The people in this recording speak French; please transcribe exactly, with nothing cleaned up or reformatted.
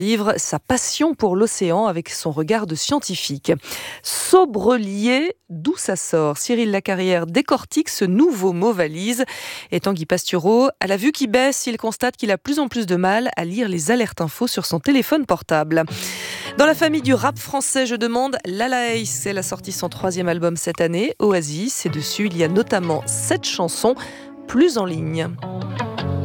livre sa passion pour l'océan avec son regard de scientifique. Sobrelier, d'où ça sort? Cyril Lacarrière décortique ce nouveau mot valise. Et Tanguy Pastureau, à la vue qui baisse, il constate qu'il a plus en plus de mal à lire les alertes infos sur son téléphone portable. Dans la famille du rap français, je demande Lala Ace. Elle a sorti son troisième album cette année, Oasis. Et dessus, il y a notamment cette chanson, Plus en ligne.